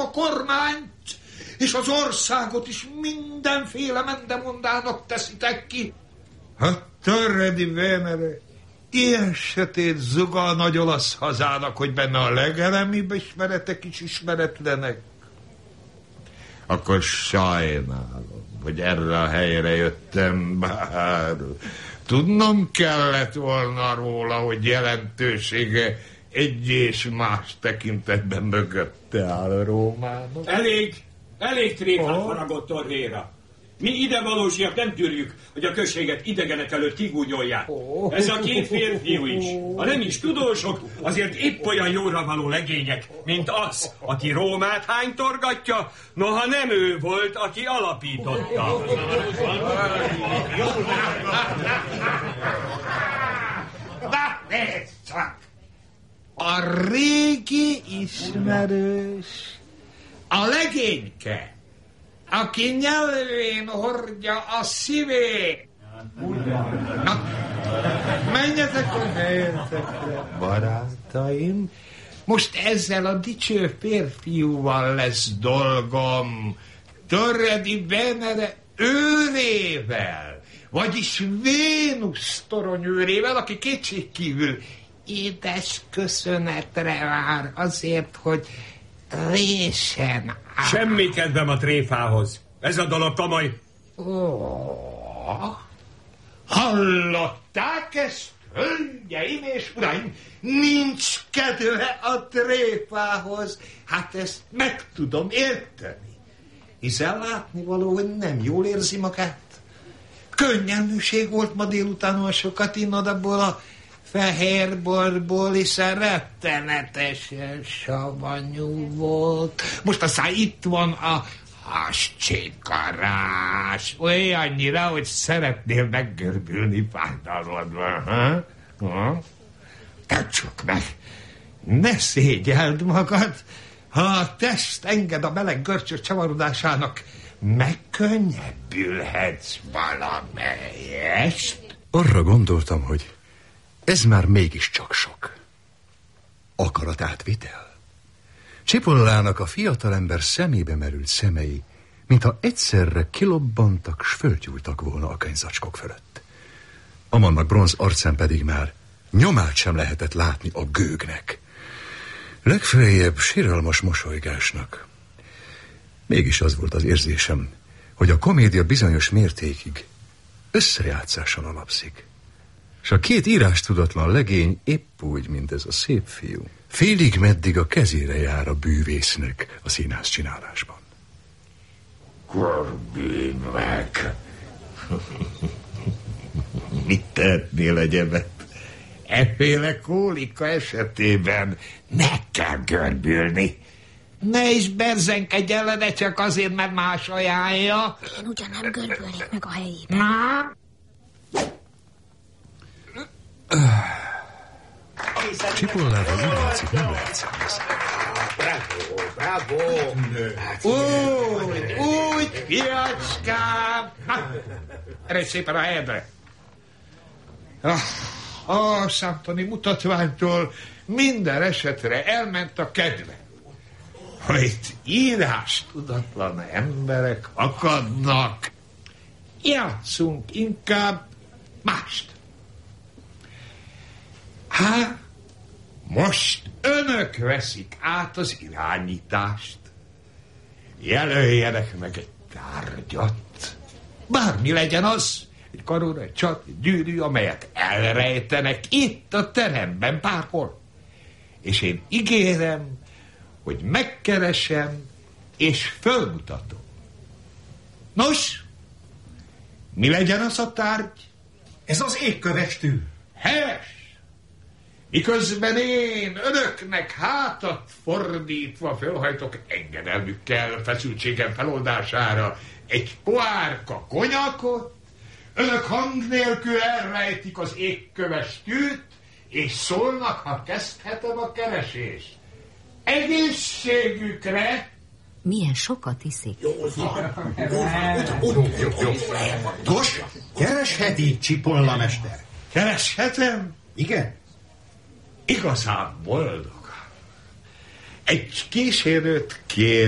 a kormányt, és az országot is mindenféle mendemondának teszitek ki. Hát Törredi Vénere ilyen sötét zuga a nagy olasz hazának, hogy benne a legelemibb ismeretek is ismeretlenek. Akkor sajnálom, hogy erre a helyre jöttem, bár tudnom kellett volna róla, hogy jelentősége egy és más tekintetben mögötte áll Rómának. Elég tréfát faragott Torréra. Mi idevalósiak nem tűrjük, hogy a községet idegenek előtt kigúnyolják. Ez a két férfiú is, ha nem is tudósok, azért épp olyan jóra való legények, mint az, aki Rómát hánytorgatja, noha nem ő volt, aki alapította. Na, nézd csak! A régi ismerős, a legényke, aki nyelvén hordja a szívét. Na, menjetek a helyetekre, barátaim. Most ezzel a dicső férfiúval lesz dolgom, Törredi Vénere őrével, vagyis Vénusz toronyőrével, aki kétségkívül édes köszönetre vár azért, hogy résen áll. Semmi kedvem a tréfához. Ez a dolog komoly. Hallották ezt, hölgyeim és uraim? Nincs kedve a tréfához. Hát ezt meg tudom érteni. Hiszen látnivaló, hogy nem jól érzi magát. Könnyelműség volt ma délután, hogy sokat innod abból a fehér borból, hiszen rettenetesen savanyú volt. Most aztán itt van a hascsikarás. Olyannyira, hogy szeretnél meggörbülni fájdalmadban. Tedd csak meg, ne szégyeld magad, ha a test enged a meleg görcsös csavarodásának, megkönnyebbülhetsz valamelyest. Arra gondoltam, hogy ez már mégiscsak sok. Akaratátvitel. Csipollának a fiatalember szemébe merült szemei, mintha egyszerre kilobbantak, s fölgyújtak volna a könyvzacskok fölött. Amannak bronz arcán pedig már nyomát sem lehetett látni a gőgnek. Legfeljebb siralmas mosolygásnak. Mégis az volt az érzésem, hogy a komédia bizonyos mértékig összejátszáson alapszik. És a két írástudatlan legény épp úgy, mint ez a szép fiú. Félig meddig a kezére jár a bűvésznek a színház csinálásban. Korbin meg! Mit tehetnél a gyebet? Efféle kólika esetében meg kell görbülni. Ne is berzenkedj ellene csak azért, mert más ajánlja. Én ugyan nem görbülnék meg a helyében. Na? Csipollával úgy látszik, nem lehet számízni. Bravo! Úgy, fiacskám! Eredj szépen a helyedre! A számtani mutatványtól minden esetre elment a kedve. Ha itt írástudatlan emberek akadnak, játszunk inkább mást. Most önök veszik át az irányítást. Jelöljenek meg egy tárgyat. Bármi legyen az, egy karóra, egy csat, egy gyűrű, amelyet elrejtenek itt a teremben bárhol. És én ígérem, hogy megkeresem és fölmutatom. Nos, mi legyen az a tárgy? Ez az égköves tű. Helyes! Miközben én önöknek hátat fordítva fölhajtok engedelmükkel feszültségem feloldására egy pohárka konyakot, önök hang nélkül elrejtik az égköves tűt, és szólnak, ha kezdhetem a keresést. Egészségükre! Milyen sokat iszik. Jó. Nos, keresheti Csipolla mester. Kereshetem? Igen? Igazán boldog. Egy kísérőt kér